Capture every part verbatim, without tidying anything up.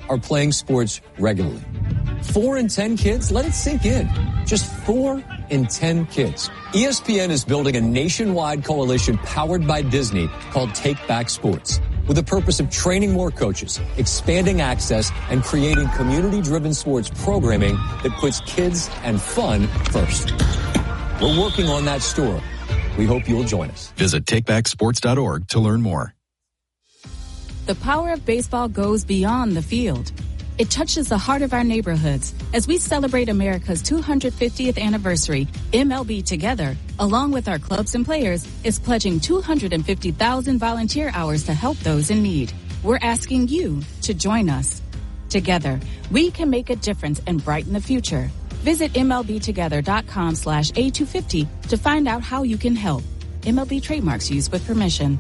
are playing sports regularly. Four in ten kids, let it sink in. Just four in ten kids. E S P N is building a nationwide coalition powered by Disney called Take Back Sports, with the purpose of training more coaches, expanding access, and creating community-driven sports programming that puts kids and fun first. We're working on that story. We hope you'll join us. Visit take back sports dot org to learn more. The power of baseball goes beyond the field. It touches the heart of our neighborhoods. As we celebrate America's two hundred fiftieth anniversary, M L B Together, along with our clubs and players, is pledging two hundred fifty thousand volunteer hours to help those in need. We're asking you to join us. Together, we can make a difference and brighten the future. Visit M L B together dot com slash A two fifty to find out how you can help. M L B trademarks used with permission.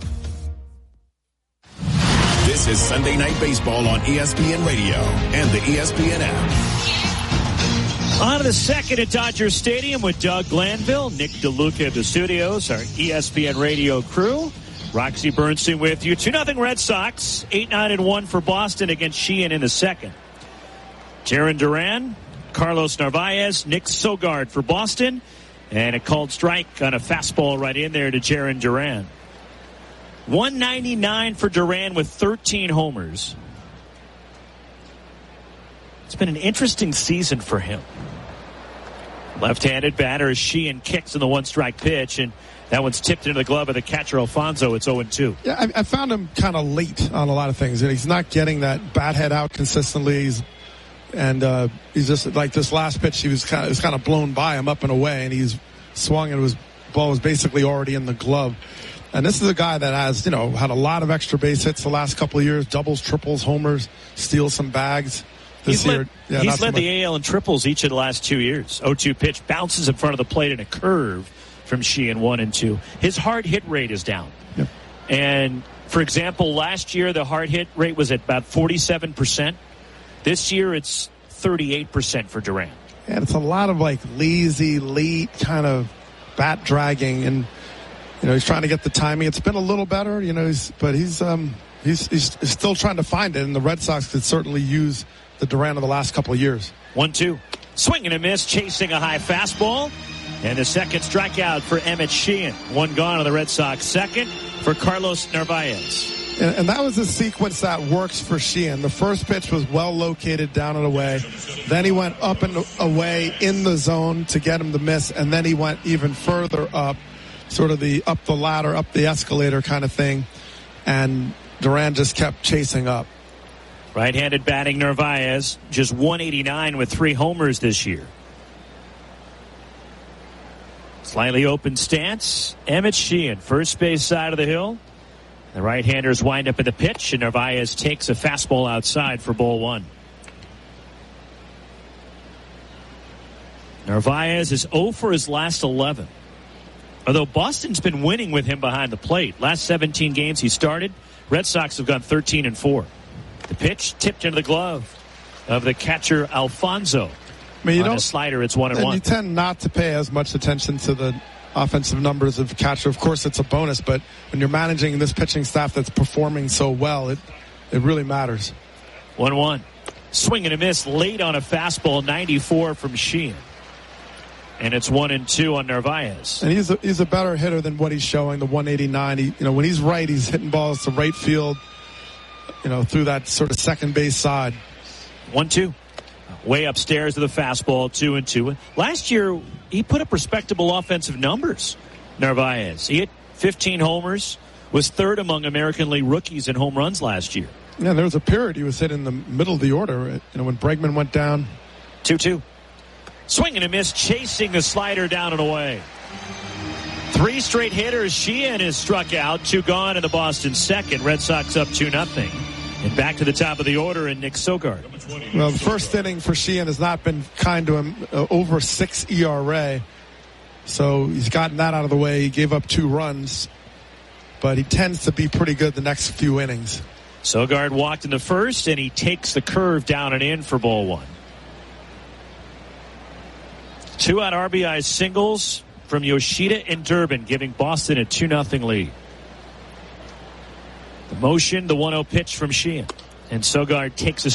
This is Sunday Night Baseball on E S P N Radio and the E S P N app. On to the second at Dodger Stadium with Doug Glanville, Nick DeLuca of the studios, our E S P N Radio crew. Roxy Bernstein with you. two nothing Red Sox, eight nine and one for Boston against Sheehan in the second. Jarren Duran, Carlos Narvaez, Nick Sogard for Boston, and a called strike on a fastball right in there to Jarren Duran. one ninety-nine for Duran with thirteen homers. It's been an interesting season for him. Left-handed batter as Sheehan kicks in the one-strike pitch, and that one's tipped into the glove of the catcher Alfonso. It's oh and two. Yeah, I, I found him kind of late on a lot of things. He's not getting that bat head out consistently. He's, and uh, he's just like this last pitch. He was kind of, it was kind of blown by him up and away, and he's swung and his ball was basically already in the glove. And this is a guy that has, you know, had a lot of extra base hits the last couple of years, doubles, triples, homers, steals some bags. This he's year, led, yeah, he's led so the A L in triples each of the last two years. oh two pitch bounces in front of the plate in a curve from Sheehan, one and two. His hard hit rate is down. Yep. And, for example, last year the hard hit rate was at about forty-seven percent. This year it's thirty-eight percent for Duran. And it's a lot of, like, lazy, late kind of bat dragging, and you know, he's trying to get the timing. It's been a little better, you know, he's, but he's, um, he's, he's still trying to find it, and the Red Sox could certainly use the Duran of the last couple of years. one two. Swing and a miss, chasing a high fastball. And the second strikeout for Emmett Sheehan. One gone on the Red Sox. Second for Carlos Narvaez. And, and that was a sequence that works for Sheehan. The first pitch was well located down and away. Then he went up and away in the zone to get him to miss. And then he went even further up, sort of the up the ladder, up the escalator kind of thing. And Duran just kept chasing up. Right-handed batting Narvaez, just one eighty-nine with three homers this year. Slightly open stance. Emmett Sheehan, first base side of the hill. The right-handers wind up in the pitch, and Narvaez takes a fastball outside for ball one. Narvaez is oh for his last eleven. Although Boston's been winning with him behind the plate. Last seventeen games he started, Red Sox have gone thirteen and four. The pitch tipped into the glove of the catcher Alfonso. I mean, you On don't, a slider, it's one and, and one. you tend not to pay as much attention to the offensive numbers of catcher. Of course, it's a bonus, but when you're managing this pitching staff that's performing so well, it it really matters. one one. Swing and a miss late on a fastball, ninety-four from Sheehan. And it's one and two on Narvaez. And he's a, he's a better hitter than what he's showing, the one eighty-nine. He, you know, when he's right, he's hitting balls to right field, you know, through that sort of second base side. one two. Way upstairs to the fastball, two and two. Last year, he put up respectable offensive numbers, Narvaez. He hit fifteen homers, was third among American League rookies in home runs last year. Yeah, there was a period he was hitting in the middle of the order, you know, when Bregman went down. two two. Swing and a miss, chasing the slider down and away. Three straight hitters. Sheehan is struck out. Two gone in the Boston second. Red Sox up two nothing. And back to the top of the order in Nick Sogard. Well, the first inning for Sheehan has not been kind to him. Uh, over six E R A. So he's gotten that out of the way. He gave up two runs. But he tends to be pretty good the next few innings. Sogard walked in the first, and he takes the curve down and in for ball one. Two out R B I singles from Yoshida and Durbin, giving Boston a two nothing lead. The motion, the one oh pitch from Sheehan. And Sogard takes a